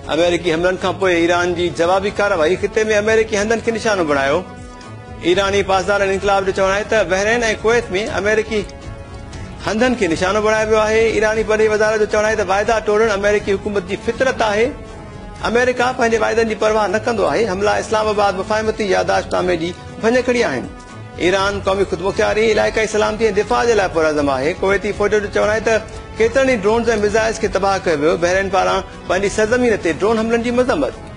अमेरिकी हमलनि खां पोइ ईरान जी जवाबी कार्रवाई ख़िते में अमेरिकी हंधनि खे निशानो बणायो। ईरानी पासदारनि इनकलाब जो चवणु आहे त बहरेन ऐं कुवैत में अमेरिकी हंधनि खे निशानो बणायो वियो आहे। ईरानी परॾेही वज़ारत जो चवणु आहे त वाइदा टोड़णु अमेरिकी हुकूमत जी फितरत आहे। अमेरिका पंहिंजे वाइदनि जी परवाह न कंदो आहे। हमला इस्लामाबाद मुफ़ाहिमती याददाश्तनामे जी भञ खणी आहिनि। ईरान क़ौमी ख़ुदमुख्तियारी, इलाइक़ाई सलामती ऐं दिफ़ा जे लाइ पुरअज़म आहे। कुवैती फ़ौज जो चवणु आहे त केतिरनि ई ड्रोन्स ऐं मिज़ाइल्स खे तबाह कयो वियो। बहरेन पारां पंहिंजी सरज़मीन ते ड्रोन हमलनि जी मज़म्मत।